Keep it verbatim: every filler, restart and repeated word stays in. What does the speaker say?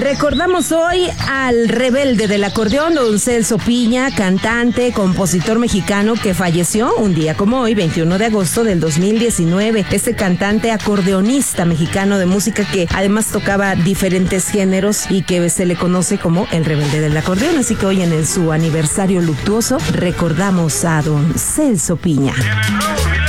Recordamos hoy al rebelde del acordeón, don Celso Piña, cantante, compositor mexicano que falleció un día como hoy, veintiuno de agosto del dos mil diecinueve. Este cantante acordeonista mexicano de música que además tocaba diferentes géneros y que se le conoce como el rebelde del acordeón. Así que hoy en el, su aniversario luctuoso recordamos a don Celso Piña.